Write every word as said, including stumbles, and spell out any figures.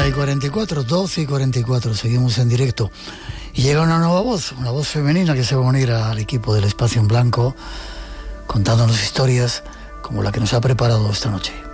una y cuarenta y cuatro, doce y cuarenta y cuatro, seguimos en directo. Y llega una nueva voz, una voz femenina que se va a unir al equipo del Espacio en Blanco, contándonos historias como la que nos ha preparado esta noche.